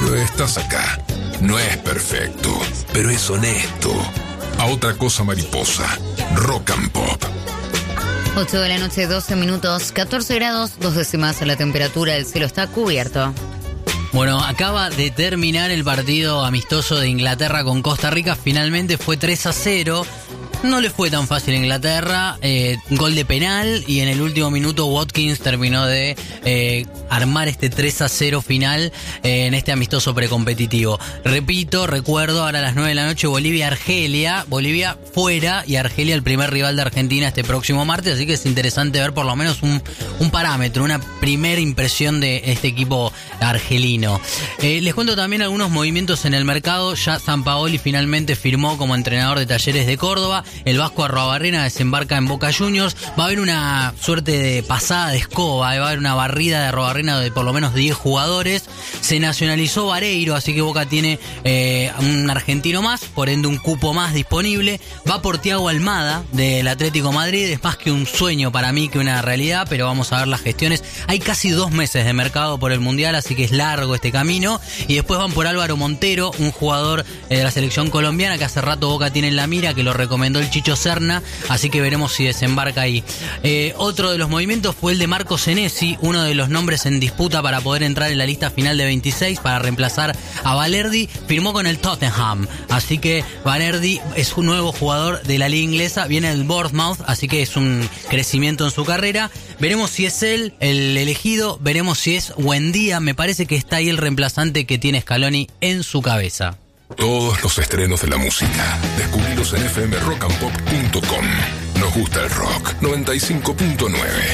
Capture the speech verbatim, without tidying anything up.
estás acá. No es perfecto, pero es honesto. A otra cosa mariposa. Rock and Pop. ocho de la noche, doce minutos, catorce grados, dos décimas la temperatura, el cielo está cubierto. Bueno, acaba de terminar el partido amistoso de Inglaterra con Costa Rica, finalmente fue tres a cero. No le fue tan fácil a Inglaterra, eh, gol de penal y en el último minuto Watkins terminó de eh, armar este tres a cero final eh, en este amistoso precompetitivo. Repito, recuerdo, ahora a las nueve de la noche Bolivia-Argelia, Bolivia fuera y Argelia el primer rival de Argentina este próximo martes, así que es interesante ver por lo menos un, un parámetro, una primera impresión de este equipo argelino. Eh, les cuento también algunos movimientos en el mercado, ya Sampaoli finalmente firmó como entrenador de Talleres de Córdoba. El Vasco Arruabarrena desembarca en Boca Juniors. Va a haber una suerte de pasada de escoba, va a haber una barrida de Arruabarrena de por lo menos diez jugadores. Se nacionalizó Vareiro, así que Boca tiene eh, un argentino más, por ende un cupo más disponible. Va por Thiago Almada del Atlético Madrid, es más que un sueño para mí que una realidad, pero vamos a ver las gestiones. Hay casi dos meses de mercado por el Mundial, así que es largo este camino. Y después van por Álvaro Montero, un jugador eh, de la selección colombiana que hace rato Boca tiene en la mira, que lo recomendó el Chicho Serna, así que veremos si desembarca ahí. Eh, otro de los movimientos fue el de Marco Senesi, uno de los nombres en disputa para poder entrar en la lista final de veintiséis para reemplazar a Valerdi. Firmó con el Tottenham, así que Valerdi es un nuevo jugador de la liga inglesa, viene del Bournemouth, así que es un crecimiento en su carrera. Veremos si es él el elegido, veremos si es Buendía. Me parece que está ahí el reemplazante que tiene Scaloni en su cabeza. Todos los estrenos de la música. Descubrilos en f m rock and pop punto com. Nos gusta el rock. noventa y cinco punto nueve.